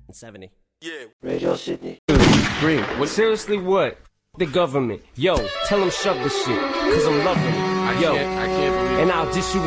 70. Yeah. Radio Sydney. Green. What? Seriously, what? The government. Yo, tell them shove the shit, cause I'm loving it. Yo, I can't believe it. And I'll dish you